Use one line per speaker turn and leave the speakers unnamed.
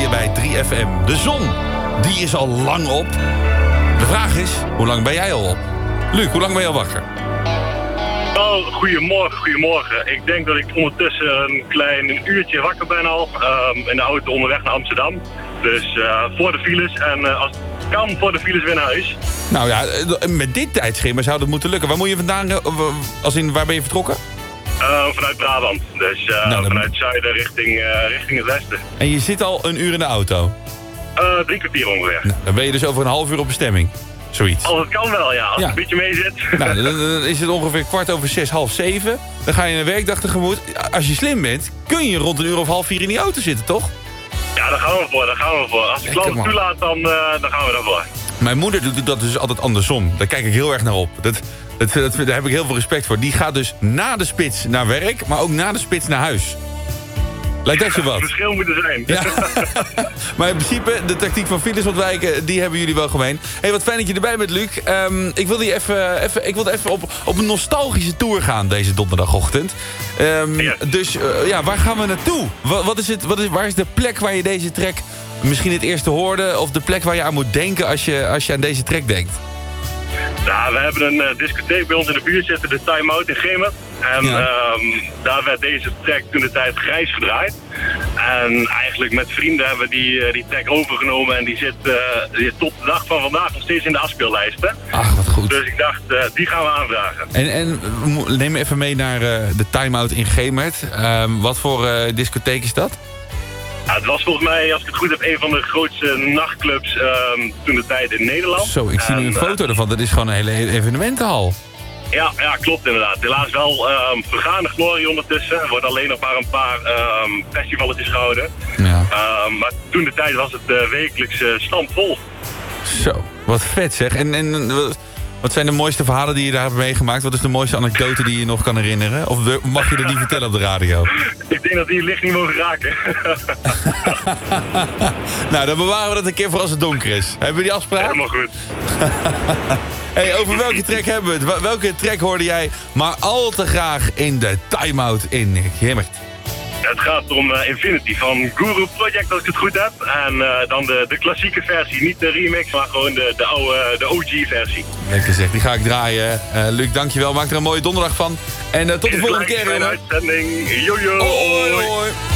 je bij 3FM. De zon, die is al lang op. De vraag is, hoe lang ben jij al op? Luc, hoe lang ben je al wakker?
Oh, goedemorgen. Ik denk dat ik ondertussen een klein uurtje wakker ben al. In de auto onderweg naar Amsterdam. Dus voor de files en als het kan voor de files weer naar huis.
Nou ja, met dit tijdschema zou dat moeten lukken. Waar moet je vandaan, waar ben je vertrokken?
Vanuit Brabant. Dus vanuit het zuiden richting het westen.
En je zit al een uur in de auto?
3 kwartier ongeveer.
Nou, dan ben je dus over een half uur op bestemming. Zoiets.
Als het kan wel, ja. Als het een beetje mee zit.
Nou, dan is het ongeveer 6:15, half 7. Dan ga je een werkdag tegemoet. Als je slim bent, kun je rond een uur of half 4 in die auto zitten, toch?
Ja, daar gaan we voor. Als de klant het toelaat, dan gaan we daarvoor.
Mijn moeder doet dat dus altijd andersom. Daar kijk ik heel erg naar op. Daar heb ik heel veel respect voor. Die gaat dus na de spits naar werk, maar ook na de spits naar huis. Lijkt dat je wat?
Het verschil moet er zijn.
Ja. Maar in principe, de tactiek van files ontwijken, die hebben jullie wel gemeen. Hey, wat fijn dat je erbij bent, Luc. Ik wilde even op een nostalgische tour gaan deze donderdagochtend. Dus waar gaan we naartoe? Waar is de plek waar je deze track misschien het eerste hoorde? Of de plek waar je aan moet denken als je aan deze track denkt?
Nou, we hebben een discotheek bij ons in de buurt zitten, de Time Out in Gemert. En daar werd deze track toen de tijd grijs gedraaid. En eigenlijk met vrienden hebben we die track overgenomen. En die zit tot de dag van vandaag nog steeds in de afspeellijsten.
Ach, wat goed.
Dus ik dacht, die gaan we aanvragen.
En neem me even mee naar de Time Out in Gemert. Wat voor discotheek is dat?
Ja, het was volgens mij, als ik het goed heb, een van de grootste nachtclubs toen de tijd in Nederland.
Zo, ik zie nu een foto ervan. Dat is gewoon een hele evenementenhal.
Ja, klopt inderdaad. Helaas wel vergaande glorie ondertussen. Er worden alleen nog maar een paar festivaletjes gehouden.
Ja.
Maar toen de tijd was het wekelijks stampvol.
Zo, wat vet zeg. En wat zijn de mooiste verhalen die je daar hebt meegemaakt? Wat is de mooiste anekdote die je nog kan herinneren? Of mag je dat niet vertellen op de radio?
Ik denk dat die het licht niet mogen raken.
Nou, dan bewaren we dat een keer voor als het donker is. Hebben we die afspraak?
Helemaal goed.
Hey, over welke track hebben we het? Welke track hoorde jij maar al te graag in de Time Out in Gemert?
Het gaat om Infinity van Guru Project, als ik het goed heb. En dan de klassieke versie, niet de remix, maar gewoon de OG-versie.
Lekker zeg, die ga ik draaien. Luc, dankjewel. Maak er een mooie donderdag van. En tot de volgende keer, jongen.
Uitzending. Jojo.
Hoi, hoi.